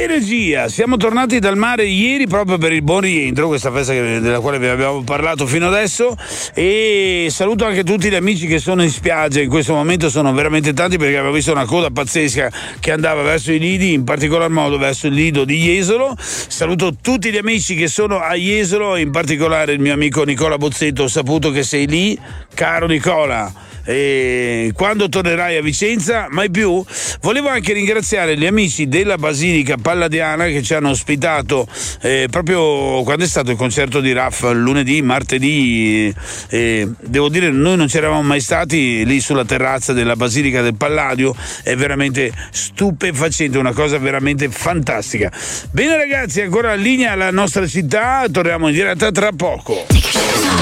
regia, siamo tornati dal mare ieri proprio per il buon rientro, questa festa della quale vi abbiamo parlato fino adesso, e saluto anche tutti gli amici che sono in spiaggia in questo momento, sono veramente tanti perché avevo visto una coda pazzesca che andava verso i lidi, in particolar modo verso il lido di Jesolo. Saluto tutti gli amici che sono a Jesolo, in particolare il mio amico Nicola Bozzetto, ho saputo che sei lì, caro Nicola. E quando tornerai a Vicenza, mai più. Volevo anche ringraziare gli amici della Basilica Palladiana che ci hanno ospitato proprio quando è stato il concerto di Raff lunedì, martedì. Devo dire, noi non ci eravamo mai stati lì sulla terrazza della Basilica del Palladio, è veramente stupefacente, una cosa veramente fantastica. Bene ragazzi, ancora in linea alla nostra città, torniamo in diretta tra poco.